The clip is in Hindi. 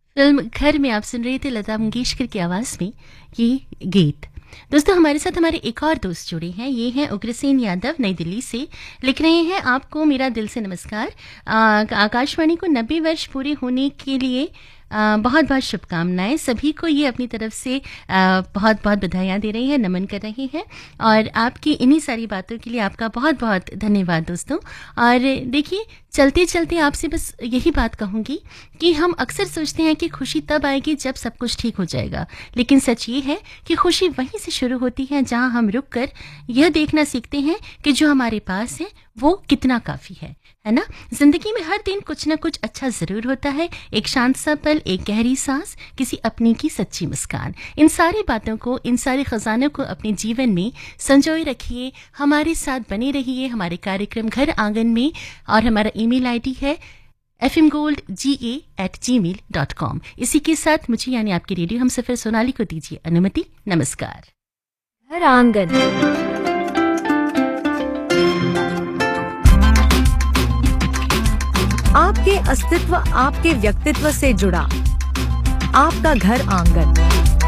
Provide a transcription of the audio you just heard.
फिल्म घर में आप सुन रहे थे लता मंगेशकर की आवाज में ये गीत। दोस्तों, हमारे साथ हमारे एक और दोस्त जुड़े हैं। ये हैं उग्रसेन यादव, नई दिल्ली से। लिख रहे हैं, आपको मेरा दिल से नमस्कार। आकाशवाणी को 90 वर्ष पूरे होने के लिए बहुत बहुत शुभकामनाएं। सभी को ये अपनी तरफ से बहुत बहुत बधाइयाँ दे रही हैं, नमन कर रहे हैं। और आपकी इन्हीं सारी बातों के लिए आपका बहुत बहुत धन्यवाद दोस्तों। और देखिए, चलते चलते आपसे बस यही बात कहूँगी कि हम अक्सर सोचते हैं कि खुशी तब आएगी जब सब कुछ ठीक हो जाएगा, लेकिन सच ये है कि खुशी वहीं से शुरू होती है जहां हम रुक कर यह देखना सीखते हैं कि जो हमारे पास है वो कितना काफी है ना। जिंदगी में हर दिन कुछ ना कुछ अच्छा जरूर होता है। एक शांत सा पल, एक गहरी सांस, किसी अपने की सच्ची मुस्कान, इन सारी बातों को, इन सारे खजानों को अपने जीवन में संजोए रखिए। हमारे साथ बने रहिए हमारे कार्यक्रम घर आंगन में। और हमारा ईमेल आईडी है fmgoldga@gmail.com। इसी के साथ मुझे यानी आपकी रेडियो हमसफर सोनाली को दीजिए अनुमति। नमस्कार। घर आंगन, आपके अस्तित्व, आपके व्यक्तित्व से जुड़ा आपका घर आंगन।